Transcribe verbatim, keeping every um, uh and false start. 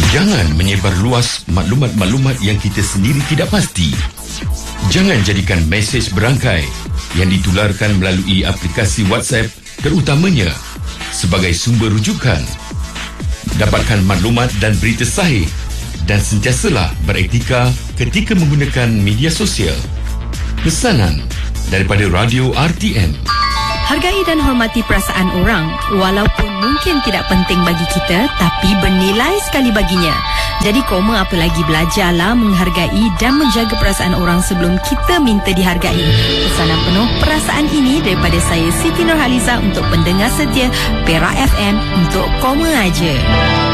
Jangan menyebar luas maklumat-maklumat yang kita sendiri tidak pasti. Jangan jadikan mesej berangkai yang ditularkan melalui aplikasi WhatsApp terutamanya sebagai sumber rujukan. Dapatkan maklumat dan berita sahih dan sentiasalah beretika ketika menggunakan media sosial. Pesanan daripada Radio R T M. Hargai dan hormati perasaan orang, walaupun mungkin tidak penting bagi kita, tapi bernilai sekali baginya. Jadi koma apa lagi, belajarlah menghargai dan menjaga perasaan orang sebelum kita minta dihargai. Pesanan penuh perasaan ini daripada saya Siti Nurhaliza untuk pendengar setia Perak F M untuk Koma Aja.